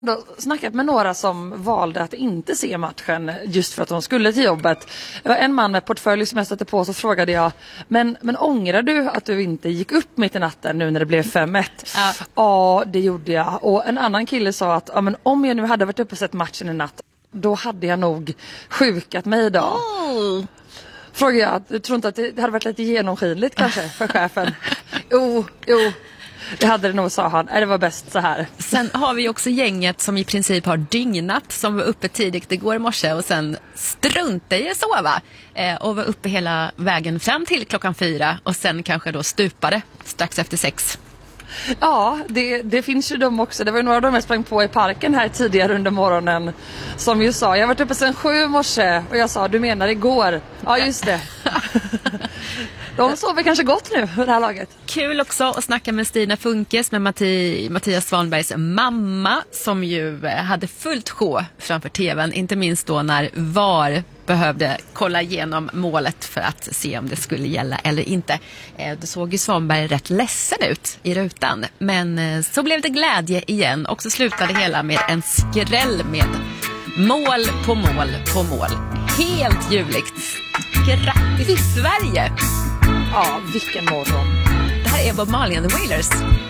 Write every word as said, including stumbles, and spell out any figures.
Då snackat med några som valde att inte se matchen just för att de skulle till jobbet. Det var en man med portfölj som jag stötte på, så frågade jag, men, men ångrar du att du inte gick upp mitt i natten nu när det blev fem ett? Ja, ja det gjorde jag. Och en annan kille sa att ja, men om jag nu hade varit uppe och sett matchen i natt, då hade jag nog sjukat mig idag. Oh. Frågade jag, du tror inte att det hade varit lite genomskinligt kanske för chefen? Jo, jo. Det hade det nog, sa han. Det var bäst så här. Sen har vi också gänget som i princip har dygnat, som var uppe tidigt igår i morse och sen strunta i att sova. Eh, och var uppe hela vägen fram till klockan fyra och sen kanske då stupade strax efter sex. Ja, det, det finns ju de också. Det var ju några av dem jag sprang på i parken här tidigare under morgonen som ju sa, jag har varit uppe sedan sju i morse, och jag sa, du menar igår? Ja, just det. De sover kanske gott nu för det här laget. Kul också att snacka med Stina Funkes, med Matti, Mattias Svanbergs mamma, som ju hade fullt sjå framför tvn, inte minst då när V A R behövde kolla igenom målet för att se om det skulle gälla eller inte. Då såg ju Svanberg rätt ledsen ut i rutan, men så blev det glädje igen, och så slutade hela med en skräll med mål på mål på mål. Helt ljuvligt. Grattis Sverige! Ja, vilken morgon. Det här är Bob Marley and the Wailers.